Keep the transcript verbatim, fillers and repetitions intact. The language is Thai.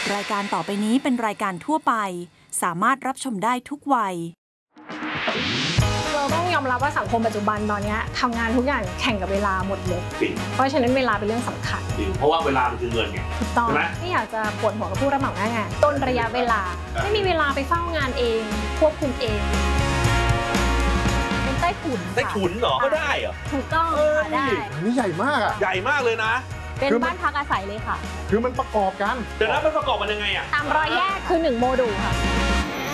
รายการต่อไปนี้เป็นรายการทั่วไปสามารถรับชมได้ทุกวัยเราต้องยอมรับว่าสังคมปัจจุบันตอนนี้ทำงานทุกอย่างแข่งกับเวลาหมดเลยเพราะฉะนั้นเวลาเป็นเรื่องสำคัญเพราะว่าเวลามันคือเงินไงถูกต้องไม่อยากจะปวดหัวกับผู้รับเหมาหน้างานต้นระยะเวลาไม่มีเวลาไปเฝ้างานเองควบคุมเองเป็นใต้ถุนใต้ถุนเหรอก็ได้เหรอถูกต้องค่ะได้นี่ใหญ่มากอ่ะใหญ่มากเลยนะเป็นบ้านพักอาศัยเลยค่ะคือมันประกอบกันเดี๋ยวนะมันประกอบมันยังไงอ่ะตามรอยแยกคือหนึ่งโมดูลค่ะ